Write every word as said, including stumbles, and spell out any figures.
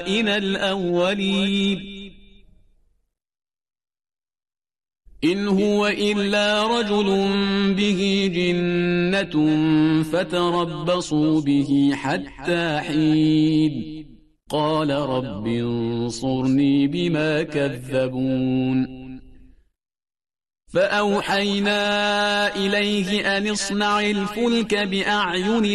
الأولين إن هو إلا رجل به جنة فتربصوا به حتى حين قال رب انصرني بما كذبون فأوحينا إليه أن اصنع الفلك بأعيننا